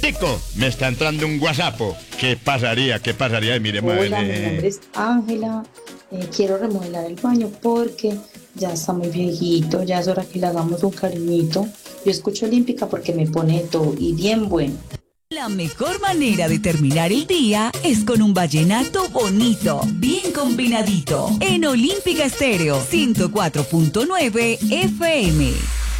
Tico, me está entrando un WhatsApp. ¿Qué pasaría? ¿Qué pasaría? Miremos a ver. Hola, mi nombre es Ángela. Quiero remodelar el baño porque ya está muy viejito, ya es hora que le hagamos un cariñito. Yo escucho Olímpica porque me pone todo y bien bueno. La mejor manera de terminar el día es con un vallenato bonito, bien combinadito, en Olímpica Estéreo 104.9 FM.